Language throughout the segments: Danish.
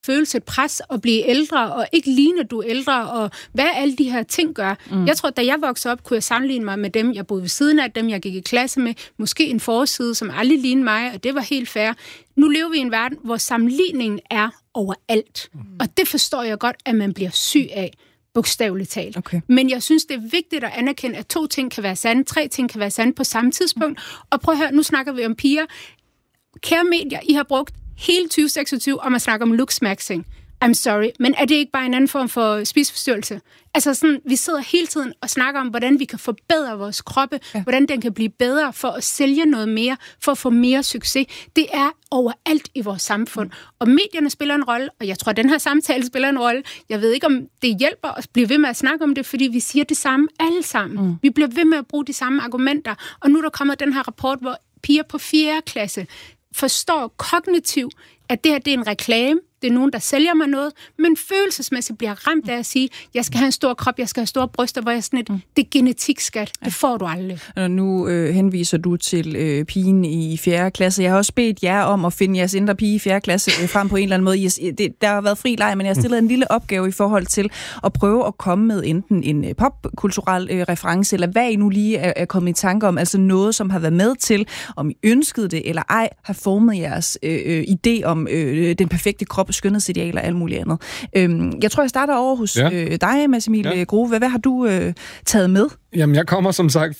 følelse et pres at blive ældre, og ikke ligne, du er ældre, og hvad alle de her ting gør. Jeg tror, da jeg voksede op, kunne jeg sammenligne mig med dem, jeg boede ved siden af, dem jeg gik i klasse med, måske en forside, som aldrig lignede mig, og det var helt fair. Nu lever vi i en verden, hvor sammenligningen er overalt. Og det forstår jeg godt, at man bliver syg af, bogstaveligt talt. Okay. Men jeg synes, det er vigtigt at anerkende, at 2 ting kan være sande, 3 ting kan være sande på samme tidspunkt. Og prøv at høre, nu snakker vi om piger. Kære medier, I har brugt hele 2026 om at snakke om looksmaxing. I'm sorry, men er det ikke bare en anden form for spiseforstyrrelse? Altså sådan, vi sidder hele tiden og snakker om, hvordan vi kan forbedre vores kroppe, hvordan den kan blive bedre for at sælge noget mere, for at få mere succes. Det er overalt i vores samfund. Og medierne spiller en rolle, og jeg tror, at den her samtale spiller en rolle. Jeg ved ikke, om det hjælper at blive ved med at snakke om det, fordi vi siger det samme alle sammen. Vi bliver ved med at bruge de samme argumenter. Og nu er der kommet den her rapport, hvor piger på 4. klasse forstår kognitivt, at det her det er en reklame, det er nogen, der sælger mig noget, men følelsesmæssigt bliver ramt af at sige, jeg skal have en stor krop, jeg skal have store bryster, hvor jeg sådan det er genetik, skat. Det får du aldrig. Og nu henviser du til pigen i 4. klasse. Jeg har også bedt jer om at finde jeres indre pige i 4. klasse frem på en eller anden måde. Der har været fri leg, men jeg har stillet en lille opgave i forhold til at prøve at komme med enten en popkulturel reference, eller hvad I nu lige er kommet i tanke om, altså noget, som har været med til, om I ønskede det eller ej, har formet jeres idé om den perfekte krop, skønhedsideal og alt muligt andet. Jeg tror, jeg starter over hos dig, Mads Emil Grue. Hvad har du taget med? Jamen, jeg kommer som sagt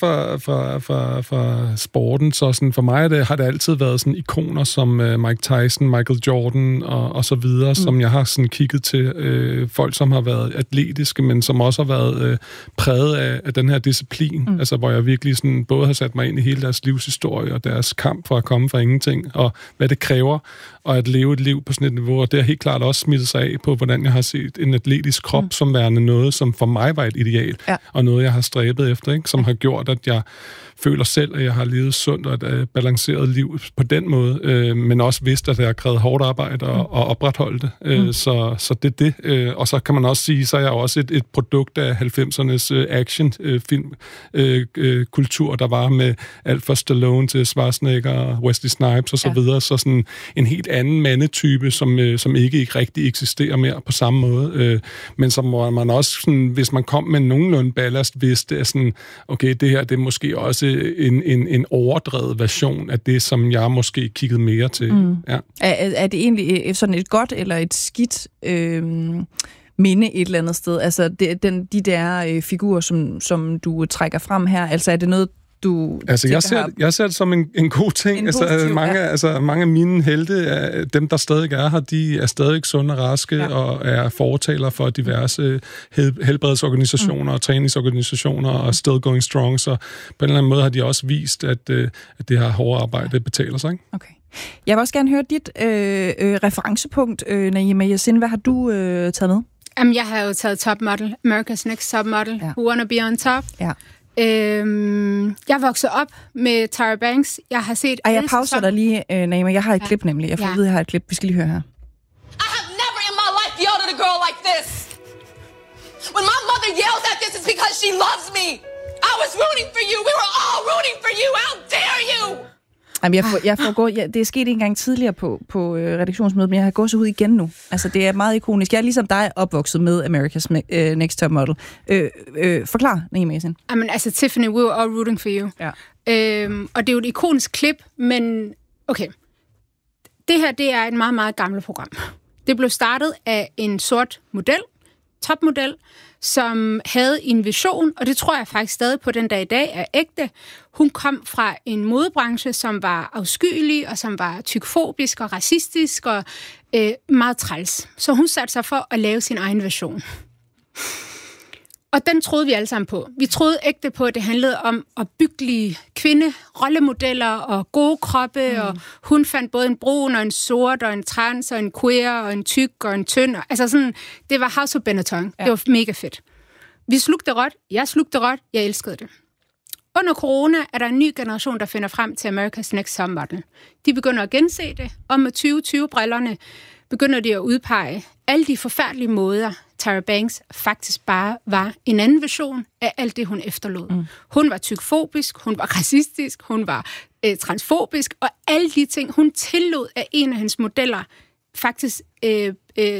fra sporten, så sådan, for mig har det altid været sådan ikoner som Mike Tyson, Michael Jordan og så videre, som jeg har sådan kigget til. Folk, som har været atletiske, men som også har været præget af den her disciplin. Altså, hvor jeg virkelig sådan, både har sat mig ind i hele deres livshistorie og deres kamp for at komme fra ingenting, og hvad det kræver, og at leve et liv på sådan et niveau. Og det har helt klart også smittet sig af på, hvordan jeg har set en atletisk krop som værende noget, som for mig var et ideal, og noget, jeg har stræbet efter, ikke? Som har gjort, at jeg føler selv, at jeg har levet sundt og et balanceret liv på den måde, men også vidst, at jeg har krævet hårdt arbejde og opretholdt det. Så det er det. Og så kan man også sige, så er jeg også et produkt af 90'ernes actionfilm-kultur, der var med alt fra Stallone til Schwarzenegger og Wesley Snipes og så videre. Så sådan en helt anden mandetype, som ikke rigtig eksisterer mere på samme måde. Men som man også, sådan, hvis man kom med nogenlunde ballast, vidste, at sådan, okay, det her, det er måske også en overdrevet version af det, som jeg måske kiggede mere til. Ja. Er det egentlig sådan et godt eller et skidt minde et eller andet sted? Altså de der figurer, som du trækker frem her, altså er det noget, du jeg ser det som en god ting. Mange af mine helte, dem der stadig er her, de er stadig sunde og raske og er fortalere for diverse helbredsorganisationer og træningsorganisationer og still going strong, så på en eller anden måde har de også vist, at det her hårde arbejde betaler sig. Ikke? Okay. Jeg vil også gerne høre dit referencepunkt, Naima Yasin. Hvad har du taget med? Jamen, jeg har jo taget Top Model, America's Next Top Model, Who Wanna Be On Top. Ja. Jeg voksede op med Tyra Banks. Jeg har set... jeg pauser dig lige, Naima. Jeg har et klip nemlig. Jeg får at vide, jeg har et klip. Vi skal lige høre her. I have never in my life yelled at a girl like this. When my mother yells at this, it's because she loves me. I was rooting for you. We were all rooting for you. How dare you? Jamen, det er sket en gang tidligere på redaktionsmødet, men jeg har gået så ud igen nu. Altså, det er meget ikonisk. Jeg er ligesom dig opvokset med America's Next Top Model. Forklar, Naima Yasin. Jamen, altså, Tiffany, we were all rooting for you. Ja. Og det er jo et ikonisk klip, men okay. Det her, det er et meget, meget gammelt program. Det blev startet af en sort model, topmodel, som havde en vision, og det tror jeg faktisk stadig på den dag i dag er ægte. Hun kom fra en modebranche, som var afskyelig, og som var tykfobisk og racistisk, og meget træls. Så hun satte sig for at lave sin egen version. Og den troede vi alle sammen på. Vi troede ægte på, at det handlede om opbyggelige kvinderollemodeller og gode kroppe, og hun fandt både en brun og en sort og en trans og en queer og en tyk og en tynd. Altså sådan, det var House of Benetton. Ja. Det var mega fedt. Vi slugte råt. Jeg slugte råt. Jeg elskede det. Under corona er der en ny generation, der finder frem til America's Next Top Model. De begynder at gense det, og med 2020-brillerne begynder de at udpege alle de forfærdelige måder, Tyra Banks faktisk bare var en anden version af alt det, hun efterlod. Hun var tykfobisk, hun var racistisk, hun var transfobisk, og alle de ting, hun tillod af en af hendes modeller, faktisk